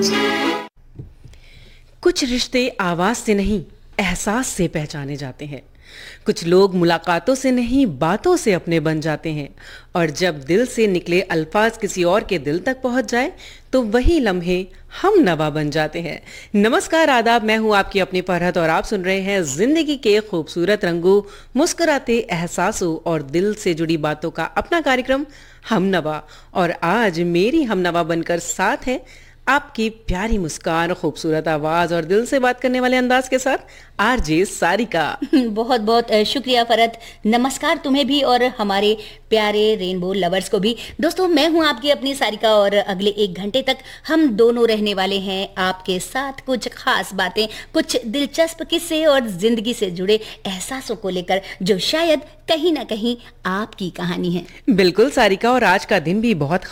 कुछ रिश्ते आवाज से नहीं, एहसास से पहचाने जाते हैं। कुछ लोग मुलाकातों से नहीं, बातों से अपने बन जाते हैं। और जब दिल से निकले अल्फाज किसी और के दिल तक पहुंच जाए तो वही लम्हे हम नवा बन जाते हैं। नमस्कार, आदाब, मैं हूं आपकी अपनी फरहत और आप सुन रहे हैं जिंदगी के खूबसूरत रंगों, मुस्कुराते एहसासों और दिल से जुड़ी बातों का अपना कार्यक्रम हम नवा। और आज मेरी हम नवा बनकर साथ है आपकी प्यारी मुस्कान, खूबसूरत आवाज और दिल से बात करने वाले अंदाज के साथ आरजे सारिका। बहुत बहुत शुक्रिया फरहत। नमस्कार तुम्हें भी और हमारे प्यारे रेनबो लवर्स को भी। दोस्तों, मैं हूं आपकी अपनी सारिका और अगले 1 घंटे तक हम दोनों रहने वाले हैं आपके साथ कुछ खास बातें, कुछ दिलचस्प किस्से और जिंदगी से जुड़े एहसासों को लेकर, जो शायद कहीं ना कहीं आपकी कहानी है। बिल्कुल सारिका, और आज का दिन भी बहुत